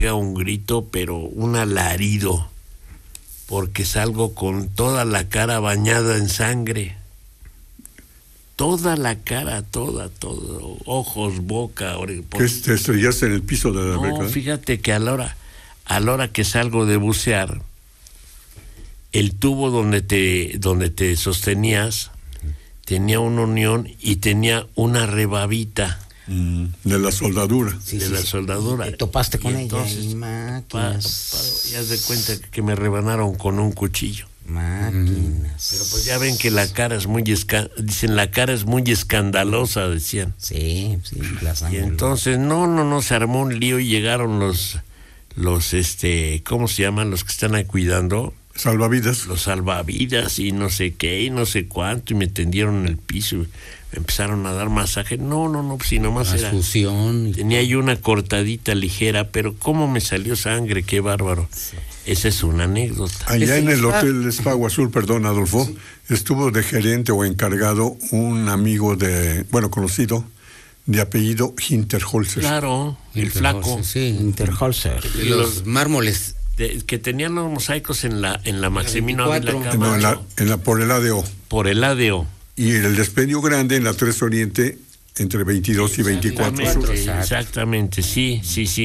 un grito, pero un alarido, porque salgo con toda la cara bañada en sangre. Toda la cara, todo, ojos, boca. ¿Qué te estrellaste en el piso de la alberca? No, fíjate que a la hora que salgo de bucear, el tubo donde te sostenías tenía una unión y tenía una rebabita. De la soldadura. La soldadura. Te topaste con ella. Entonces, y máquinas. ya de cuenta que me rebanaron con un cuchillo. Máquinas. Pero pues ya ven que la cara es muy dicen la cara es muy escandalosa, decían. Sí, la sangre. Y entonces no se armó un lío y llegaron los ¿cómo se llaman? Los que están ahí cuidando. Salvavidas. Los salvavidas y no sé qué y no sé cuánto, y me tendieron en el piso y me empezaron a dar masaje. No, pues si nomás era transfusión. Tenía yo una cortadita ligera, pero cómo me salió sangre, qué bárbaro. Sí. Esa es una anécdota. Allá en el Hotel Espago Azul, perdón, Adolfo, sí. Estuvo de gerente o encargado un amigo conocido, de apellido Hinterholzer. Claro, el flaco. Sí, Hinterholzer. Los mármoles. Que tenían los mosaicos en la Maximino Ávila Camacho. No, por el ADO. Por el ADO. Y el despendio grande en la 3 Oriente, entre 22 y 24 Sur. Exactamente, sí.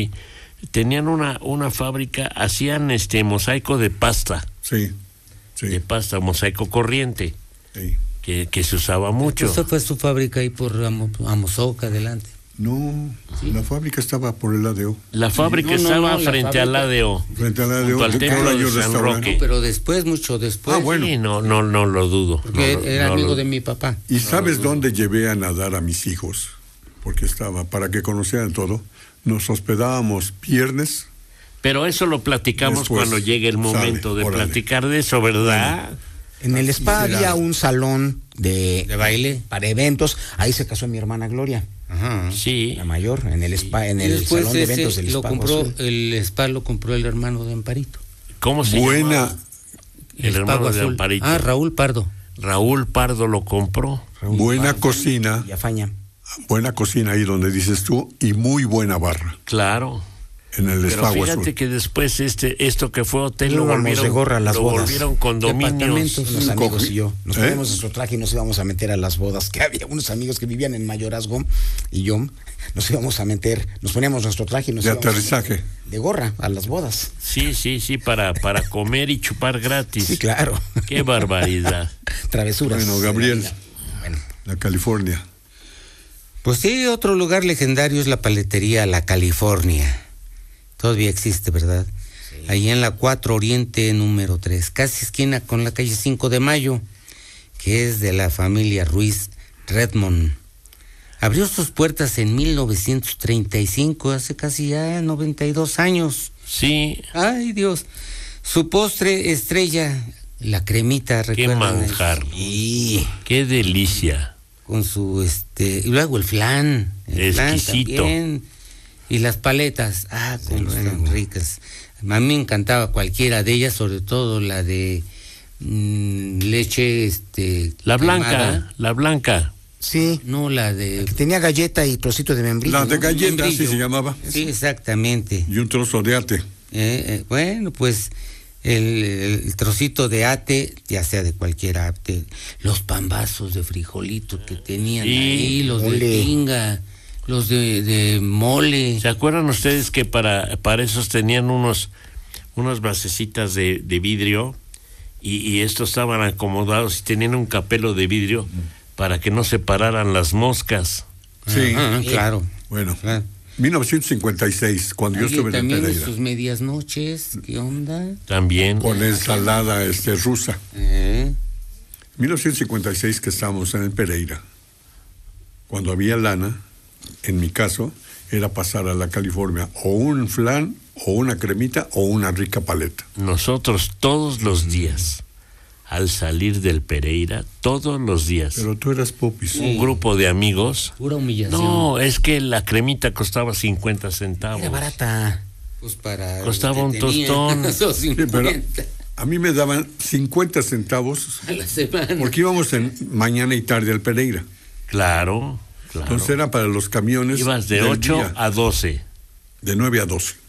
Tenían una fábrica, hacían mosaico de pasta. Sí. De pasta, mosaico corriente. Sí. Que se usaba mucho. Esta fue su fábrica ahí por Amozoca, adelante. No, ¿sí? La fábrica estaba por el ADO. La fábrica estaba frente al ADO. Frente al ADO. Al templo de San Roque. No, pero mucho después. Bueno. Sí, no lo dudo. Porque era amigo de mi papá. ¿Y sabes dónde llevé a nadar a mis hijos? Porque para que conocieran todo. Nos hospedábamos viernes. Pero eso lo platicamos después, cuando llegue el momento de platicar de eso, ¿verdad? En el spa había un salón de baile para eventos. Ahí se casó mi hermana Gloria. Ajá. Sí. La mayor, en el spa, en el salón de eventos del spa. El spa lo compró el hermano de Amparito. ¿Cómo se llama? El hermano de Amparito. Raúl Pardo. Raúl Pardo lo compró. Buena cocina. Y Afaña. Buena cocina ahí donde dices tú, y muy buena barra. Claro. En el Espago Azul. Pero fíjate que después esto que fue hotel lo volvieron condominios. Unos amigos y yo nos poníamos nuestro traje y nos íbamos a meter a las bodas, que había unos amigos que vivían en Mayorazgo y yo nos íbamos a meter, nos poníamos nuestro traje y nos íbamos aterrizaje de gorra a las bodas. Sí, para comer y chupar gratis. Sí, claro. Qué barbaridad. Travesuras. Bueno, Gabriel, la California. Pues sí, otro lugar legendario es la paletería La California. Todavía existe, ¿verdad? Sí. Ahí en la 4 Oriente número 3, casi esquina con la calle 5 de Mayo, que es de la familia Ruiz Redmond. Abrió sus puertas en 1935, hace casi ya 92 años. Sí. Ay, Dios. Su postre estrella, la cremita, ¿recuerdan? Qué manjar. Sí. Qué delicia. Con su y luego el flan. Exquisito. Flan y las paletas, ricas. A mí me encantaba cualquiera de ellas, sobre todo la de leche, la blanca. Sí. No, la de... que tenía galleta y trocito de membrillo. La de galleta, así se llamaba. Sí, exactamente. Y un trozo de ate. Bueno, pues el trocito de ate, ya sea de cualquier ate, los pambazos de frijolito que tenían ahí, los de pinga, los de mole. ¿Se acuerdan ustedes que para esos tenían unas basecitas de vidrio y estos estaban acomodados y tenían un capelo de vidrio para que no se pararan las moscas? Sí. Ajá, claro. Bueno, claro. 1956, cuando yo estuve en Pereira. También sus medias noches, ¿qué onda? También. Con ensalada rusa. 1956 que estábamos en el Pereira. Cuando había lana, en mi caso, era pasar a la California o un flan, o una cremita, o una rica paleta. Nosotros todos los días, al salir del Pereira, todos los días. Pero tú eras popis. Un grupo de amigos. Pura humillación. No, es que la cremita costaba 50 centavos. Era barata. Pues costaba un tostón. Sí, pero a mí me daban 50 centavos a la semana. Porque íbamos en mañana y tarde al Pereira. Claro. Entonces era para los camiones. Ibas de 8 a 12. De 9 a 12.